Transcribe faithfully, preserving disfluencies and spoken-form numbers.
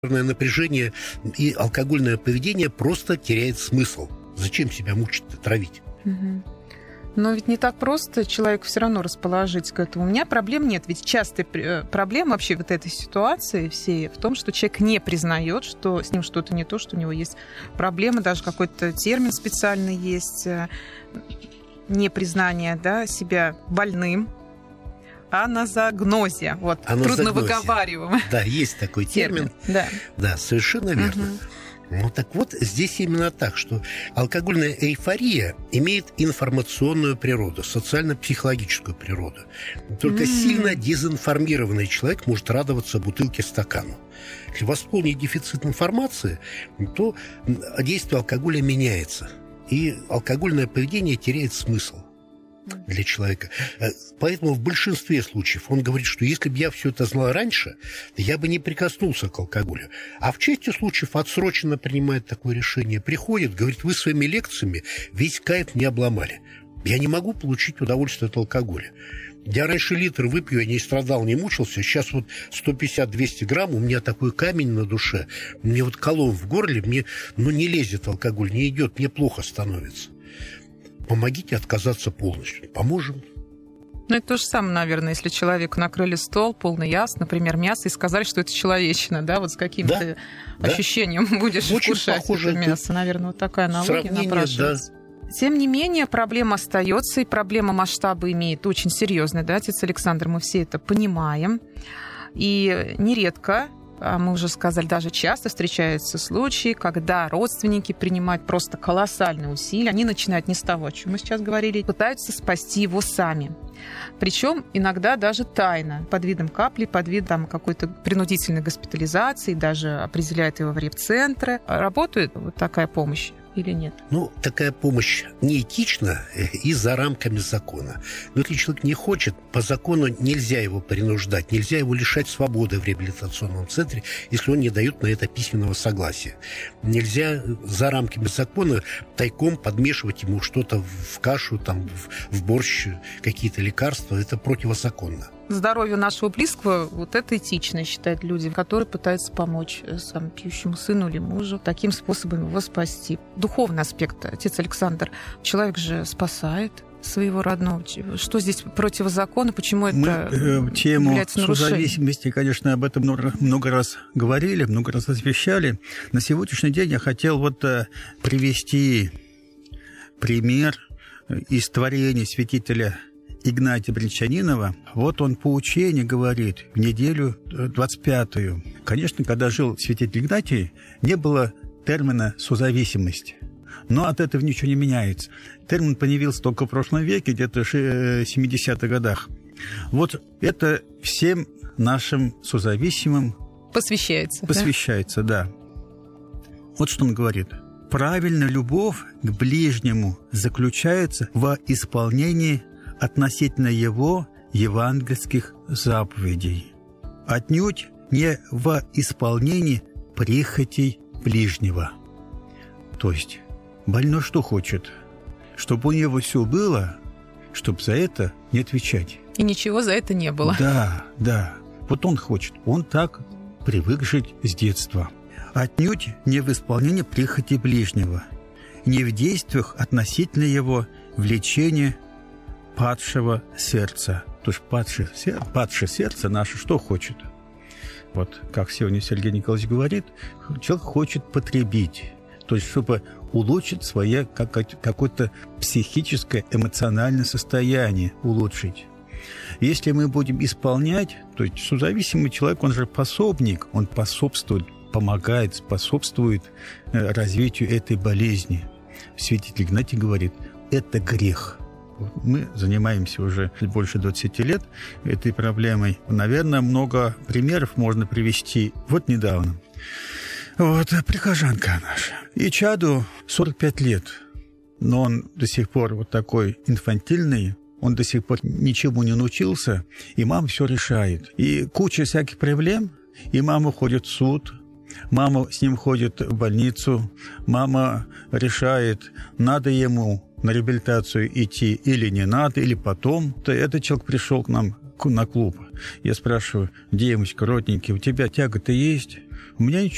Напряжение и алкогольное поведение просто теряет смысл. Зачем себя мучить-то, травить? Угу. Но ведь не так просто человеку все равно расположить к этому. У меня проблем нет. Ведь частая проблема вообще вот этой ситуации всей в том, что человек не признает, что с ним что-то не то, что у него есть проблема, даже какой-то термин специальный есть, непризнание, да, себя больным. Аназагнозия. Вот, трудно выговариваем. Да, есть такой термин. термин. Да. да, совершенно верно. Угу. Ну так вот, здесь именно так, что алкогольная эйфория имеет информационную природу, социально-психологическую природу. Только mm. сильно дезинформированный человек может радоваться бутылке стакану. Если восполнить дефицит информации, то действие алкоголя меняется, и алкогольное поведение теряет смысл для человека. Поэтому в большинстве случаев он говорит, что если бы я все это знал раньше, я бы не прикоснулся к алкоголю. А в части случаев отсроченно принимает такое решение. Приходит, говорит, вы своими лекциями весь кайф не обломали. Я не могу получить удовольствие от алкоголя. Я раньше литр выпью, я не страдал, не мучился. Сейчас вот сто пятьдесят - двести грамм, у меня такой камень на душе. Мне вот колом в горле, мне ну, не лезет алкоголь, не идет, мне плохо становится. Помогите отказаться полностью. Поможем. Ну, это то же самое, наверное, если человеку накрыли стол, полный яс, например, мясо, и сказали, что это человечина, да, вот с каким-то да, ощущением да. будешь Очень вкушать это мясо. Наверное, вот такая аналогия напрашивается. Да. Тем не менее, проблема остается, и проблема масштаба имеет очень серьезный, да, отец Александр, мы все это понимаем. И нередко, а мы уже сказали, даже часто встречаются случаи, когда родственники принимают просто колоссальные усилия, они начинают не с того, о чем мы сейчас говорили, пытаются спасти его сами. Причем иногда даже тайно, под видом капли, под видом какой-то принудительной госпитализации, даже определяют его в реп-центры. Работает вот такая помощь или нет? Ну, такая помощь неэтична и за рамками закона. Но если человек не хочет, по закону нельзя его принуждать, нельзя его лишать свободы в реабилитационном центре, если он не дает на это письменного согласия. Нельзя за рамками закона тайком подмешивать ему что-то в кашу, там, в, в борщ, какие-то лекарства. Это противозаконно. Здоровью нашего близкого, вот это этично, считают люди, которые пытаются помочь сам пьющему сыну или мужу, таким способом его спасти. Духовный аспект, отец Александр, человек же спасает своего родного. Что здесь противозаконно, почему это Мы э, тему является нарушением? Созависимости, конечно, об этом много, много раз говорили, много раз освещали. На сегодняшний день я хотел вот э, привести пример из творений святителя Игнатия Брянчанинова. Вот он по учению говорит в неделю двадцать пятую. Конечно, когда жил святитель Игнатий, не было термина «созависимость». Но от этого ничего не меняется. Термин появился только в прошлом веке, где-то в семидесятых годах. Вот это всем нашим созависимым посвящается. Посвящается, да. да. Вот что он говорит. Правильная любовь к ближнему заключается в исполнении относительно его евангельских заповедей, отнюдь не в исполнении прихотей ближнего. То есть больной что хочет? Чтобы у него все было, чтобы за это не отвечать. И ничего за это не было. Да, да. Вот он хочет. Он так привык жить с детства. Отнюдь не в исполнении прихоти ближнего, не в действиях относительно его влечения падшего сердца. То есть падшее, падшее сердце наше что хочет? Вот как сегодня Сергей Николаевич говорит, человек хочет потребить. То есть чтобы улучшить свое какое-то психическое, эмоциональное состояние, улучшить. Если мы будем исполнять, то есть созависимый человек, он же пособник, он способствует, помогает, способствует развитию этой болезни. Святитель Игнатий говорит, это грех. Мы занимаемся уже больше двадцати лет этой проблемой. Наверное, много примеров можно привести. Вот недавно. Вот прихожанка наша. И чаду сорок пять лет. Но он до сих пор вот такой инфантильный. Он до сих пор ничему не научился. И мама все решает. И куча всяких проблем. И мама ходит в суд. Мама с ним ходит в больницу. Мама решает, надо ему на реабилитацию идти или не надо, или потом. То этот человек пришел к нам на клуб. Я спрашиваю, девочка, родненький, у тебя тяга-то есть? У меня ничего.